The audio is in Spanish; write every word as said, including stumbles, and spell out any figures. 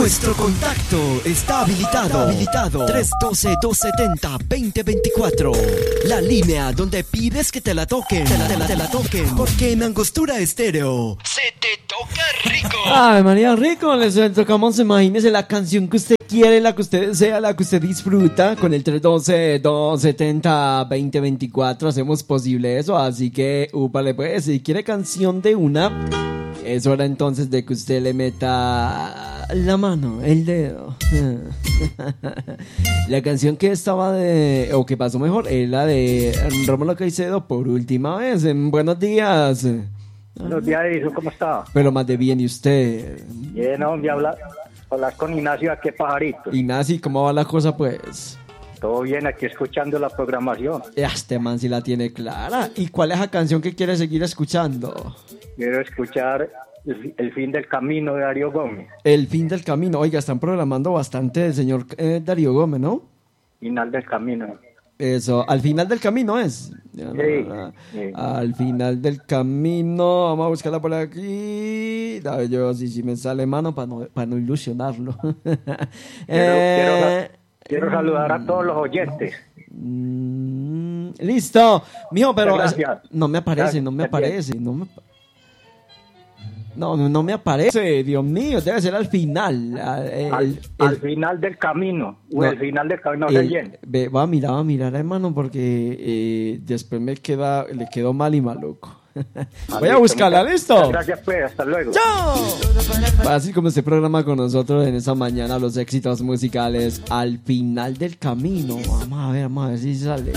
Nuestro contacto está habilitado. habilitado. tres uno dos, dos siete cero, dos cero dos cuatro. La línea donde pides que te la toquen. Te la, te la, te la toquen. Porque en Angostura Estéreo se te toca rico. Ay, María Rico, les tocamos, imagínese la canción que usted quiere, la que usted desea, la que usted disfruta. Con el tres uno dos, dos siete cero, dos cero dos cuatro hacemos posible eso. Así que, úpale pues, si quiere canción de una, es hora entonces de que usted le meta la mano, el dedo. La canción que estaba de, o que pasó mejor, es la de Rómulo Caicedo por última vez. En Buenos días. Buenos días, Edison, ¿cómo está? Pero más de bien, ¿y usted? Bien, hombre, hablar, hablar con Ignacio, aquí Pajarito. Ignacio, ¿cómo va la cosa, pues? Todo bien, aquí escuchando la programación. Este man sí la tiene clara. ¿Y cuál es la canción que quiere seguir escuchando? Quiero escuchar el, el fin del camino de Darío Gómez. El fin del camino. Oiga, están programando bastante el señor eh, Darío Gómez, ¿no? Final del camino. Eso, al final del camino es. Sí, sí. Al final del camino, vamos a buscarla por aquí. A ver, yo si sí, sí me sale mano para no, para no ilusionarlo. Quiero, eh, quiero, quiero saludar a todos los oyentes. Mm, listo, mijo, pero es, no me aparece, Gracias. no me aparece, no me No, no me aparece, Dios mío, debe ser al final. El, Al, el, al final del camino, o No, el final del camino, no el- se llene. ve, va a mirar, va a mirar, hermano, porque eh, después me queda, le quedó mal y maluco. Voy a buscarla, ¿listo? Gracias, pues, hasta luego. ¡Chao! Así como este programa con nosotros en esta mañana, los éxitos musicales al final del camino. Vamos a ver, vamos a ver si sale.